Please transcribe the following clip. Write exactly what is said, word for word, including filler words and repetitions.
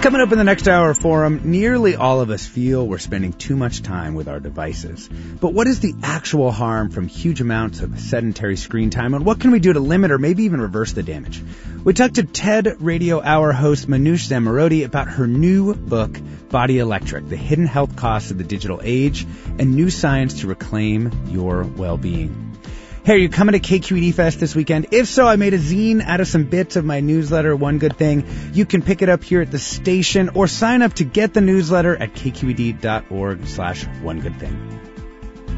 Coming up in the next hour forum, nearly all of us feel we're spending too much time with our devices. But what is the actual harm from huge amounts of sedentary screen time, and what can we do to limit or maybe even reverse the damage? We talked to TED Radio Hour host Manoush Zomorodi about her new book, Body Electric, The Hidden Health Costs of the Digital Age, and new science to reclaim your well-being. Hey, are you coming to K Q E D Fest this weekend? If so, I made a zine out of some bits of my newsletter, One Good Thing. You can pick it up here at the station or sign up to get the newsletter at kqed.org slash one good thing.